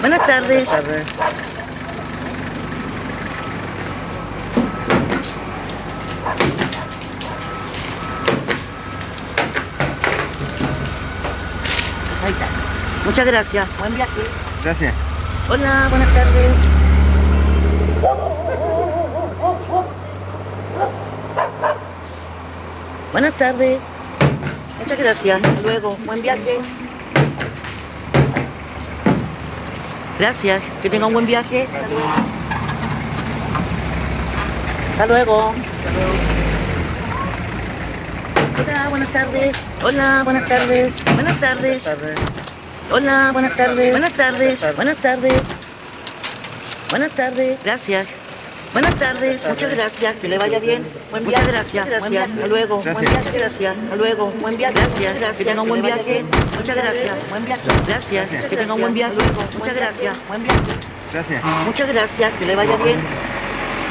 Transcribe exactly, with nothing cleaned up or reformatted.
Buenas tardes. Buenas tardes. Ahí está. Muchas gracias. Buen viaje. Gracias. Hola, buenas tardes. Buenas tardes. Muchas gracias. Hasta luego. Buen viaje. Gracias. Que tenga un buen viaje. Hasta luego. Hasta luego. Hola, buenas tardes. Hola, buenas tardes. Buenas tardes. Buenas tardes. Hola, buenas tardes. Buenas tardes. Buenas tardes. Buenas tardes. Gracias. Buenas tardes. Muchas gracias. Que le vaya bien. Buen viaje. Muchas gracias. Gracias. Hasta luego. Buen viaje. Gracias. Hasta luego. Buen viaje. Gracias. Que tenga un buen viaje. Muchas gracias. Buen viaje. Gracias. Que tenga un buen viaje. Muchas gracias. Buen viaje. Gracias. Muchas gracias. Que le vaya bien.